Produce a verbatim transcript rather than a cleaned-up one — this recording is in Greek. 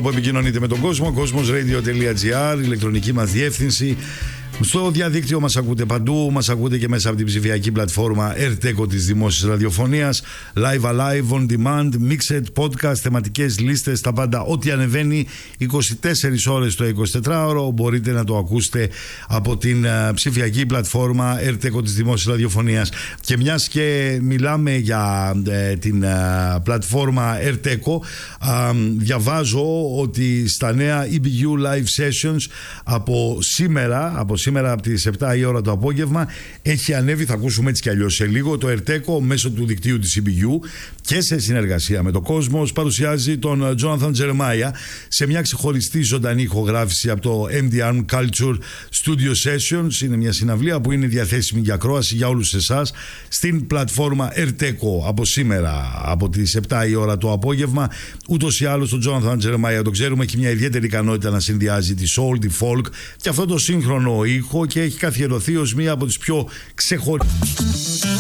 που επικοινωνείτε με τον κόσμο. Cosmosradio.gr, ηλεκτρονική μας διεύθυνση. Στο διαδίκτυο μας ακούτε παντού, μας ακούτε και μέσα από την ψηφιακή πλατφόρμα Erteco της Δημόσιας Ραδιοφωνίας. Live, alive, on demand, mixed, podcast, θεματικές λίστες, τα πάντα. Ό,τι ανεβαίνει είκοσι τέσσερις ώρες το εικοσιτετράωρο μπορείτε να το ακούσετε από την uh, ψηφιακή πλατφόρμα Erteco της Δημόσιας Ραδιοφωνίας. Και μιας και μιλάμε για uh, την uh, πλατφόρμα Erteco, uh, διαβάζω ότι στα νέα ι μπι γιου Live Sessions από σήμερα, από σήμερα από τις επτά η ώρα το απόγευμα έχει ανέβει, θα ακούσουμε έτσι κι αλλιώς σε λίγο, το Erteco μέσω του δικτύου της ι μπι γιου και σε συνεργασία με το Cosmos παρουσιάζει τον Jonathan Jeremiah σε μια ξεχωριστή ζωντανή ηχογράφηση από το εμ ντι αρ Culture Studio Sessions. Είναι μια συναυλία που είναι διαθέσιμη για ακρόαση για όλους εσάς στην πλατφόρμα Erteco από σήμερα από τις επτά η ώρα το απόγευμα. Ούτως ή άλλως τον Jonathan Jeremiah το ξέρουμε, έχει μια ιδιαίτερη ικανότητα να συνδυάζει τη soul, τη folk και αυτό το σύγχρονο ήχο και έχει καθιερωθεί ως μία από τις πιο ξεχωριστές